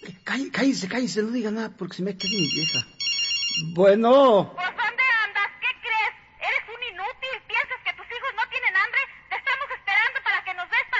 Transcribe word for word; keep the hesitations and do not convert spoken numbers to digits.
Cállese, cállese, cállese, no diga nada porque se me queda mi vieja. Bueno.